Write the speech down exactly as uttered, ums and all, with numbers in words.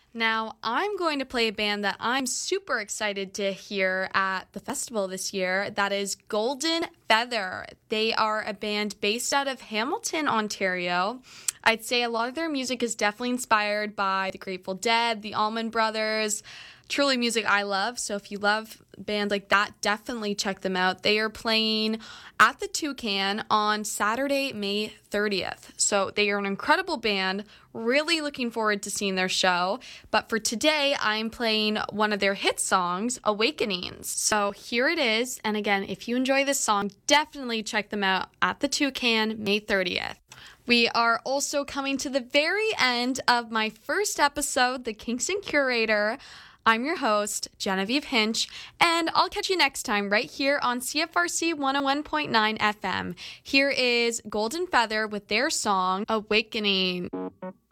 Now, I'm going to play a band that I'm super excited to hear at the festival this year. That is Golden Feather. They are a band based out of Hamilton, Ontario. I'd say a lot of their music is definitely inspired by the Grateful Dead, the Allman Brothers, truly music I love. So if you love bands like that, definitely check them out. They are playing at the Toucan on Saturday, May thirtieth. So they are an incredible band. Really looking forward to seeing their show. But for today, I'm playing one of their hit songs, Awakenings. So here it is. And again, if you enjoy this song, definitely check them out at the Toucan, May thirtieth. We are also coming to the very end of my first episode, The Kingston Curator. I'm your host, Genevieve Hinch, and I'll catch you next time right here on C F R C one oh one point nine F M. Here is Golden Feather with their song, Awakening.